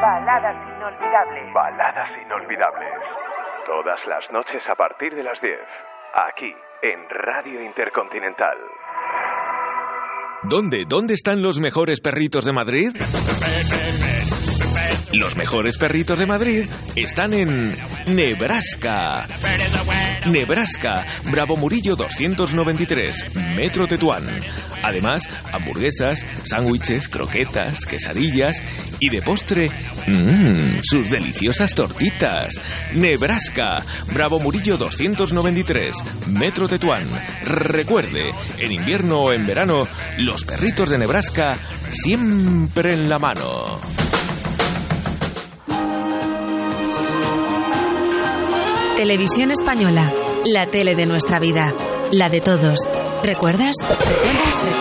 Baladas inolvidables. Baladas inolvidables. Todas las noches a partir de las 10. Aquí, en Radio Intercontinental. ¿Dónde están los mejores perritos de Madrid? Los mejores perritos de Madrid están en Nebraska. Nebraska, Bravo Murillo 293, Metro Tetuán. Además, hamburguesas, sándwiches, croquetas, quesadillas y de postre, sus deliciosas tortitas. Nebraska, Bravo Murillo 293, Metro Tetuán. Recuerde, en invierno o en verano, los perritos de Nebraska siempre en la mano. Televisión Española, la tele de nuestra vida, la de todos. ¿Recuerdas?